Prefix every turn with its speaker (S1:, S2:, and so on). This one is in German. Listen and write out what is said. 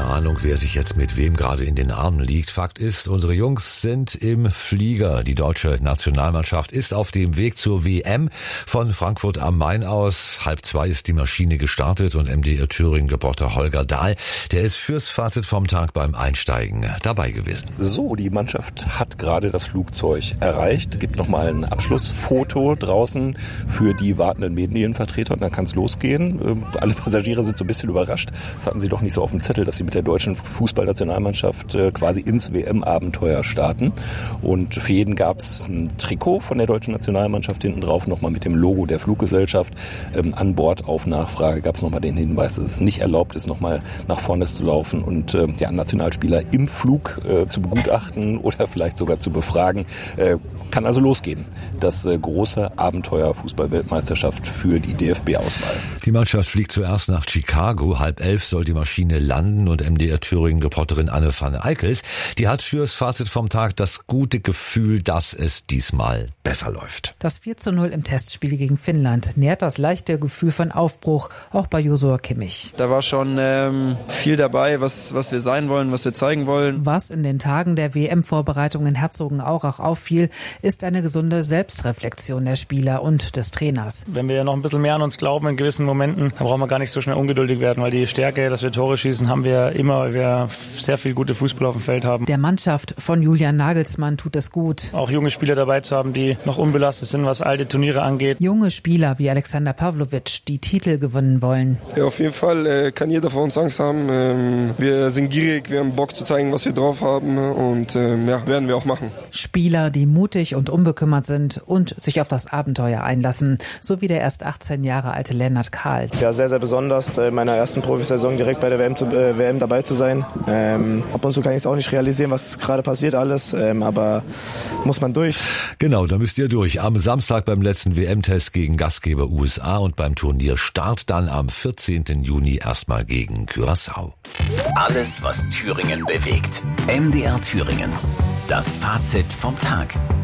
S1: Ahnung, wer sich jetzt mit wem gerade in den Armen liegt. Fakt ist, unsere Jungs sind im Flieger. Die deutsche Nationalmannschaft ist auf dem Weg zur WM. Von Frankfurt am Main aus. 1:30 ist die Maschine gestartet und MDR Thüringen-Reporter Holger Dahl, der ist fürs Fazit vom Tag beim Einsteigen dabei gewesen.
S2: So, die Mannschaft hat gerade das Flugzeug erreicht. Gibt nochmal ein Abschlussfoto draußen für die wartenden Medienvertreter und dann kann es losgehen. Alle Passagiere sind so ein bisschen überrascht. Das hatten sie doch nicht so auf dem Zettel, dass sie mit der deutschen Fußballnationalmannschaft quasi ins WM-Abenteuer starten. Und für jeden gab es ein Trikot von der deutschen Nationalmannschaft hinten drauf, nochmal mit dem Logo der Fluggesellschaft. An Bord auf Nachfrage gab es nochmal den Hinweis, dass es nicht erlaubt ist, nochmal nach vorne zu laufen und Nationalspieler im Flug zu begutachten oder vielleicht sogar zu befragen. Kann also losgehen. Das große Abenteuer Fußball-Weltmeisterschaft für die DFB-Auswahl.
S1: Die Mannschaft fliegt zuerst nach Chicago. 10:30 soll die Maschine landen und MDR Thüringen-Reporterin Anne van Eickels, die hat fürs Fazit vom Tag das gute Gefühl, dass es diesmal besser läuft.
S3: Das 4:0 im Testspiel gegen Finnland nährt das leichte Gefühl von Aufbruch, auch bei Joshua Kimmich.
S4: Da war schon viel dabei, was wir sein wollen, was wir zeigen wollen.
S3: Was in den Tagen der WM-Vorbereitung in Herzogenaurach auffiel, ist eine gesunde Selbstreflexion der Spieler und des Trainers.
S5: Wenn wir noch ein bisschen mehr an uns glauben in gewissen Momenten, dann brauchen wir gar nicht so schnell ungeduldig werden, weil die Stärke, dass wir Tore schießen, haben wir immer, weil wir sehr viel gute Fußball auf dem Feld haben.
S3: Der Mannschaft von Julian Nagelsmann tut es gut.
S5: Auch junge Spieler dabei zu haben, die noch unbelastet sind, was alte Turniere angeht.
S3: Junge Spieler wie Alexander Pavlovic, die Titel gewinnen wollen.
S6: Ja, auf jeden Fall kann jeder von uns Angst haben. Wir sind gierig, wir haben Bock zu zeigen, was wir drauf haben und werden wir auch machen.
S3: Spieler, die mutig und unbekümmert sind und sich auf das Abenteuer einlassen, so wie der erst 18 Jahre alte Lennart Kahl.
S7: Ja, sehr, sehr besonders, in meiner ersten Profisaison direkt bei der WM dabei zu sein. Ab und zu kann ich es auch nicht realisieren, was gerade passiert alles, aber muss man durch.
S1: Genau, da müsst ihr durch. Am Samstag beim letzten WM-Test gegen Gastgeber USA und beim Turnierstart dann am 14. Juni erstmal gegen Curaçao.
S8: Alles, was Thüringen bewegt. MDR Thüringen. Das Fazit vom Tag.